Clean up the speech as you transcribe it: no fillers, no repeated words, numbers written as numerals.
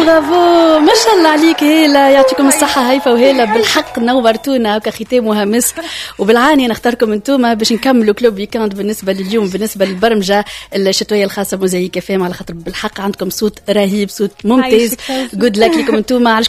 برافو ما شاء الله عليك. هيلا يعطيكم الصحة هيفا وهيلا بالحق نورتونا كختامها مسك. وبالعاني نختاركم انتوما باش نكملوا كلوب ويكاند بالنسبة لليوم بالنسبة للبرمجة الشتوية الخاصة موزايك FM على خاطر بالحق عندكم صوت رهيب صوت ممتاز. جود لك لكم انتوما.